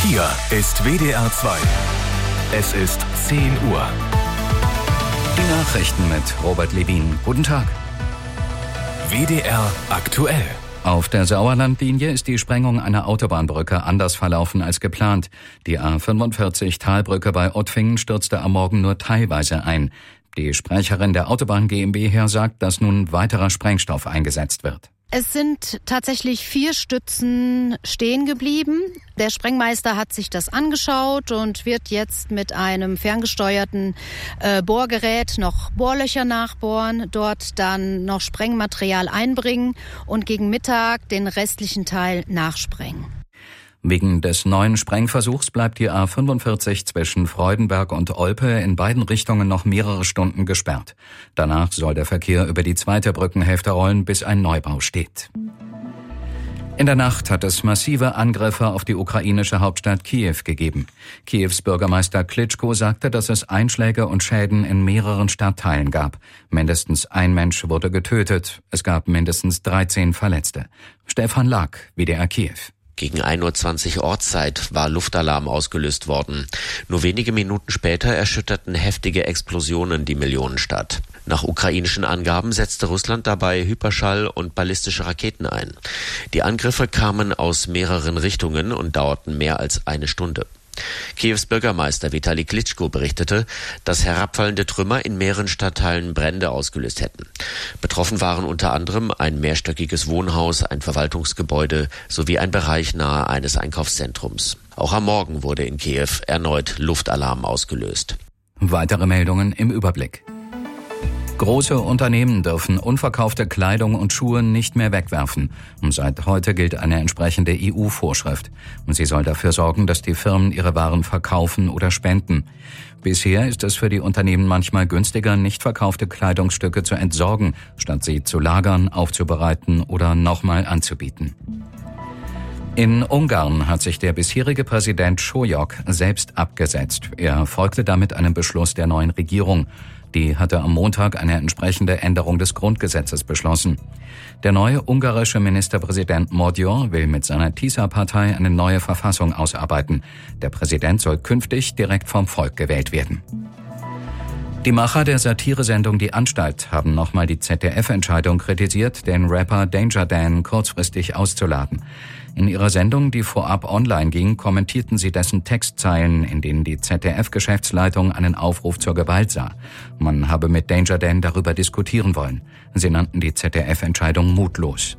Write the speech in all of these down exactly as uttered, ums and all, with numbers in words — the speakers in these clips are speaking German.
Hier ist W D R zwei. Es ist zehn Uhr. Die Nachrichten mit Robert Levin. Guten Tag. W D R aktuell. Auf der Sauerlandlinie ist die Sprengung einer Autobahnbrücke anders verlaufen als geplant. Die A fünfundvierzig Talbrücke bei Ottfingen stürzte am Morgen nur teilweise ein. Die Sprecherin der Autobahn GmbH sagt, dass nun weiterer Sprengstoff eingesetzt wird. Es sind tatsächlich vier Stützen stehen geblieben. Der Sprengmeister hat sich das angeschaut und wird jetzt mit einem ferngesteuerten äh, Bohrgerät noch Bohrlöcher nachbohren, dort dann noch Sprengmaterial einbringen und gegen Mittag den restlichen Teil nachsprengen. Wegen des neuen Sprengversuchs bleibt die A fünfundvierzig zwischen Freudenberg und Olpe in beiden Richtungen noch mehrere Stunden gesperrt. Danach soll der Verkehr über die zweite Brückenhälfte rollen, bis ein Neubau steht. In der Nacht hat es massive Angriffe auf die ukrainische Hauptstadt Kiew gegeben. Kiews Bürgermeister Klitschko sagte, dass es Einschläge und Schäden in mehreren Stadtteilen gab. Mindestens ein Mensch wurde getötet. Es gab mindestens dreizehn Verletzte. Stefan Lack, W D R Kiew. Gegen ein Uhr zwanzig Ortszeit war Luftalarm ausgelöst worden. Nur wenige Minuten später erschütterten heftige Explosionen die Millionenstadt. Nach ukrainischen Angaben setzte Russland dabei Hyperschall- und ballistische Raketen ein. Die Angriffe kamen aus mehreren Richtungen und dauerten mehr als eine Stunde. Kiews Bürgermeister Vitali Klitschko berichtete, dass herabfallende Trümmer in mehreren Stadtteilen Brände ausgelöst hätten. Betroffen waren unter anderem ein mehrstöckiges Wohnhaus, ein Verwaltungsgebäude sowie ein Bereich nahe eines Einkaufszentrums. Auch am Morgen wurde in Kiew erneut Luftalarm ausgelöst. Weitere Meldungen im Überblick. Große Unternehmen dürfen unverkaufte Kleidung und Schuhe nicht mehr wegwerfen. Und seit heute gilt eine entsprechende E U-Vorschrift. Und sie soll dafür sorgen, dass die Firmen ihre Waren verkaufen oder spenden. Bisher ist es für die Unternehmen manchmal günstiger, nicht verkaufte Kleidungsstücke zu entsorgen, statt sie zu lagern, aufzubereiten oder nochmal anzubieten. In Ungarn hat sich der bisherige Präsident Sólyom selbst abgesetzt. Er folgte damit einem Beschluss der neuen Regierung. Die hatte am Montag eine entsprechende Änderung des Grundgesetzes beschlossen. Der neue ungarische Ministerpräsident Magyar will mit seiner TISA-Partei eine neue Verfassung ausarbeiten. Der Präsident soll künftig direkt vom Volk gewählt werden. Die Macher der Satiresendung Die Anstalt haben nochmal die Z D F-Entscheidung kritisiert, den Rapper Danger Dan kurzfristig auszuladen. In ihrer Sendung, die vorab online ging, kommentierten sie dessen Textzeilen, in denen die Z D F-Geschäftsleitung einen Aufruf zur Gewalt sah. Man habe mit Danger Dan darüber diskutieren wollen. Sie nannten die Z D F-Entscheidung mutlos.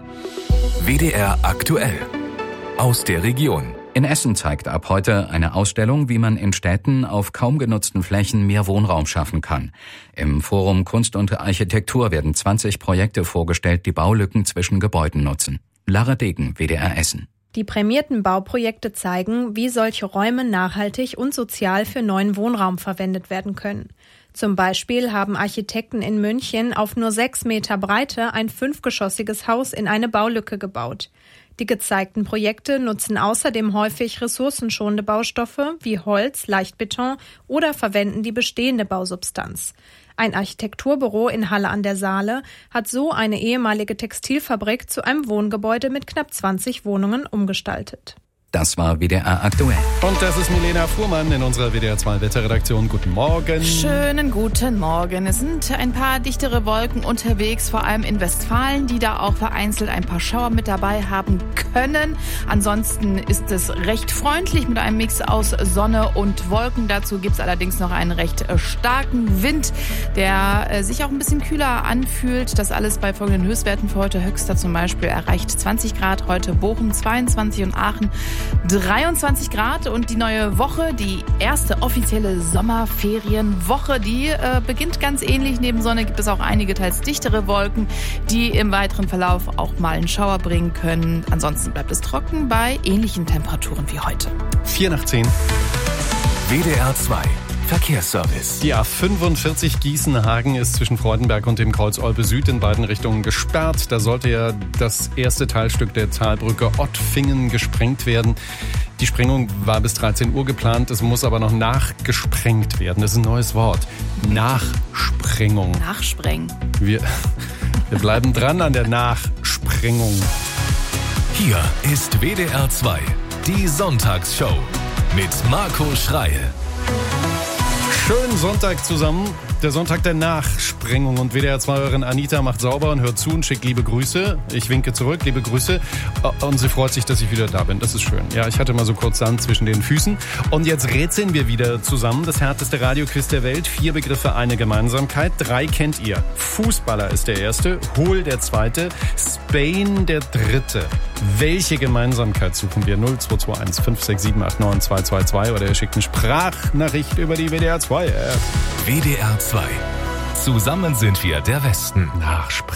W D R aktuell. Aus der Region. In Essen zeigt ab heute eine Ausstellung, wie man in Städten auf kaum genutzten Flächen mehr Wohnraum schaffen kann. Im Forum Kunst und Architektur werden zwanzig Projekte vorgestellt, die Baulücken zwischen Gebäuden nutzen. Lara Degen, W D R Essen. Die prämierten Bauprojekte zeigen, wie solche Räume nachhaltig und sozial für neuen Wohnraum verwendet werden können. Zum Beispiel haben Architekten in München auf nur sechs Meter Breite ein fünfgeschossiges Haus in eine Baulücke gebaut. Die gezeigten Projekte nutzen außerdem häufig ressourcenschonende Baustoffe wie Holz, Leichtbeton oder verwenden die bestehende Bausubstanz. Ein Architekturbüro in Halle an der Saale hat so eine ehemalige Textilfabrik zu einem Wohngebäude mit knapp zwanzig Wohnungen umgestaltet. Das war W D R aktuell. Und das ist Milena Fuhrmann in unserer W D R zwei Wetterredaktion. Guten Morgen. Schönen guten Morgen. Es sind ein paar dichtere Wolken unterwegs, vor allem in Westfalen, die da auch vereinzelt ein paar Schauer mit dabei haben können. Ansonsten ist es recht freundlich mit einem Mix aus Sonne und Wolken. Dazu gibt es allerdings noch einen recht starken Wind, der sich auch ein bisschen kühler anfühlt. Das alles bei folgenden Höchstwerten für heute. Höchster zum Beispiel erreicht zwanzig Grad, heute Bochum zweiundzwanzig und Aachen dreiundzwanzig Grad. Und die neue Woche, die erste offizielle Sommerferienwoche, die äh, beginnt ganz ähnlich. Neben Sonne gibt es auch einige teils dichtere Wolken, die im weiteren Verlauf auch mal einen Schauer bringen können. Ansonsten bleibt es trocken bei ähnlichen Temperaturen wie heute. vier nach zehn. W D R zwei. Verkehrsservice. Die A fünfundvierzig Gießen-Hagen ist zwischen Freudenberg und dem Kreuz Olpe Süd in beiden Richtungen gesperrt. Da sollte ja das erste Teilstück der Talbrücke Ottfingen gesprengt werden. Die Sprengung war bis dreizehn Uhr geplant, es muss aber noch nachgesprengt werden. Das ist ein neues Wort. Nachsprengung. Nachsprengen. Wir, wir bleiben dran an der Nachsprengung. Hier ist W D R zwei. Die Sonntagsshow mit Marco Schreil. Schönen Sonntag zusammen. Der Sonntag der Nachsprengung und W D R zwei-Hörerin Anita macht sauber und hört zu und schickt liebe Grüße. Ich winke zurück, liebe Grüße. Und sie freut sich, dass ich wieder da bin. Das ist schön. Ja, ich hatte mal so kurz Sand zwischen den Füßen. Und jetzt rätseln wir wieder zusammen. Das härteste Radioquiz der Welt. Vier Begriffe, eine Gemeinsamkeit. Drei kennt ihr. Fußballer ist der erste, Hohl der zweite, Spain der dritte. Welche Gemeinsamkeit suchen wir? null zwei zwei eins fünf sechs sieben acht neun zwei zwei zwei oder ihr schickt eine Sprachnachricht über die W D R zwei App. W D R zwei. Zusammen sind wir der Westen. Nachsprengung.